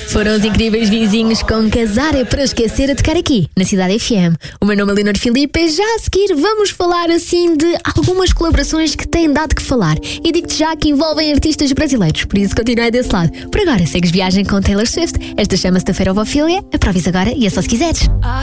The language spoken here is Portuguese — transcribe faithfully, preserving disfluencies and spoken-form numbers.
Foram os incríveis vizinhos com Casar é para esquecer a tocar aqui, na Cidade F M. O meu nome é Leonor Filipe e já a seguir vamos falar assim de algumas colaborações que têm dado que falar. E digo-te já que envolvem artistas brasileiros, por isso continuei desse lado. Por agora, segues viagem com Taylor Swift. Esta chama-se da Ferovofilia. Aproves agora e é só se quiseres.